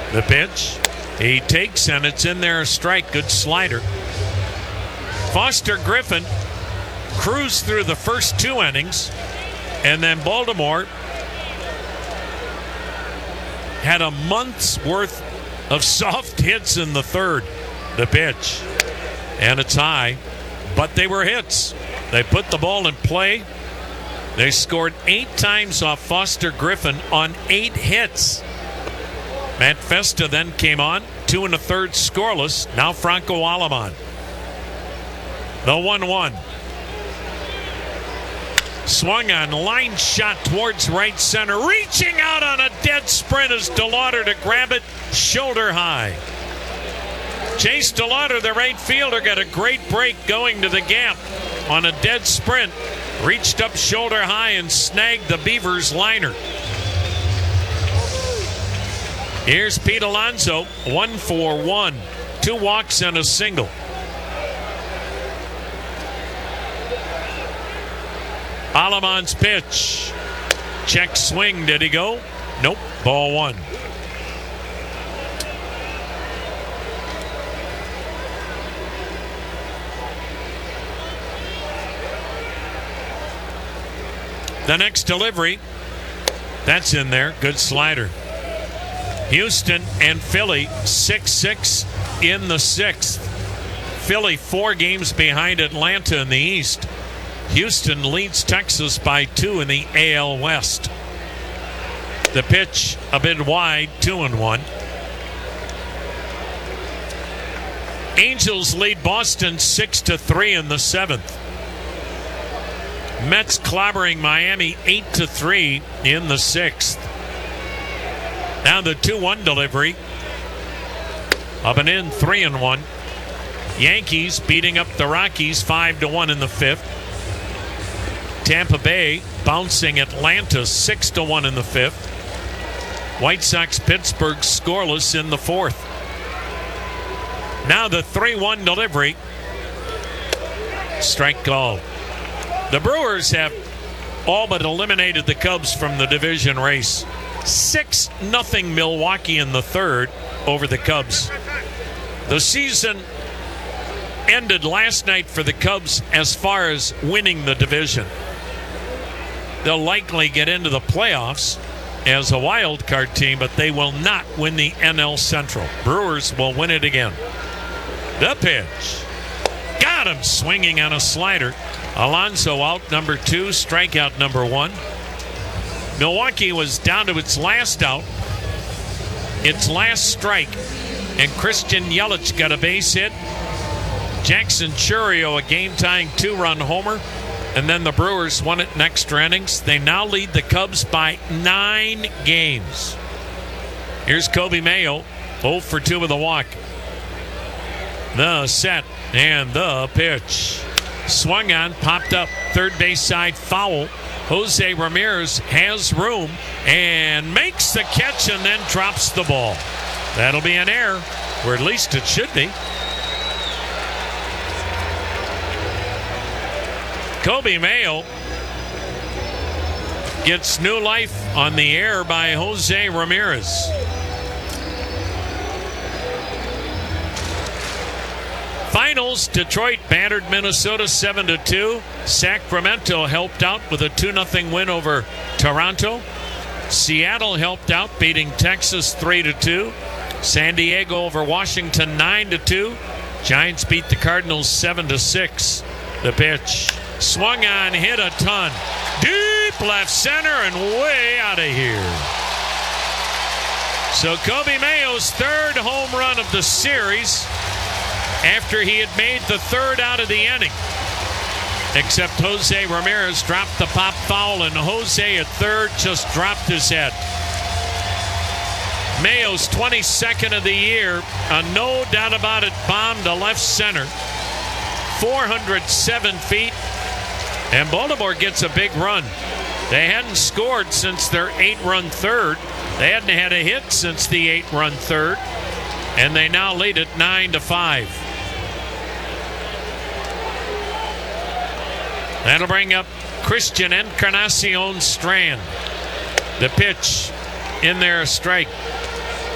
The pitch. He takes, and it's in there, a strike. Good slider. Foster Griffin cruised through the first 2 innings, and then Baltimore had a month's worth of soft hits in the third. The pitch. And it's high, but they were hits. They put the ball in play. They scored 8 times off Foster Griffin on 8 hits. Matt Festa then came on, 2 1/3 scoreless. Now Franco Aleman. The 1-1. Swung on, line shot towards right center. Reaching out on a dead sprint is DeLauder to grab it shoulder high. Chase DeLauder, the right fielder, got a great break going to the gap on a dead sprint. Reached up shoulder high and snagged the Beavers liner. Here's Pete Alonso, 1 for 1. 2 walks and a single. Aleman's pitch. Check swing. Did he go? Nope. Ball 1. The next delivery, that's in there. Good slider. Houston and Philly 6-6 in the 6th. Philly 4 games behind Atlanta in the East. Houston leads Texas by 2 in the AL West. The pitch a bit wide, 2-1. Angels lead Boston 6-3 in the 7th. Mets clobbering Miami 8-3 in the 6th. Now the 2-1 delivery. Up and in, 3-1. Yankees beating up the Rockies 5-1 in the 5th. Tampa Bay bouncing Atlanta 6-1 in the 5th. White Sox Pittsburgh scoreless in the 4th. Now the 3-1 delivery. Strike called. The Brewers have all but eliminated the Cubs from the division race. 6-0 Milwaukee in the 3rd over the Cubs. The season ended last night for the Cubs as far as winning the division. They'll likely get into the playoffs as a wild card team, but they will not win the NL Central. Brewers will win it again. The pitch. Got him swinging on a slider. Alonso out, number 2, strikeout number 1. Milwaukee was down to its last out, its last strike, and Christian Yelich got a base hit. Jackson Chourio a game-tying 2-run homer, and then the Brewers won it in extra innings. They now lead the Cubs by 9 games. Here's Kobe Mayo, 0 for 2 with a walk. The set and the pitch. Swung on, popped up, third base side foul. Jose Ramirez has room and makes the catch and then drops the ball. That'll be an error, or at least it should be. Kobe Mayo gets new life on the air by Jose Ramirez. Finals, Detroit battered Minnesota 7-2. Sacramento helped out with a 2-0 win over Toronto. Seattle helped out, beating Texas 3-2. San Diego over Washington 9-2. Giants beat the Cardinals 7-6. The pitch. Swung on, hit a ton. Deep left center and way out of here. So Kobe Mayo's 3rd home run of the series after he had made the 3rd out of the inning. Except Jose Ramirez dropped the pop foul, and Jose at 3rd just dropped his head. Mayo's 22nd of the year, a no doubt about it bomb to left center. 407 feet, and Baltimore gets a big run. They hadn't scored since their 8-run 3rd. They hadn't had a hit since the 8-run 3rd, and they now lead it 9-5. That'll bring up Christian Encarnacion Strand. The pitch in there, a strike.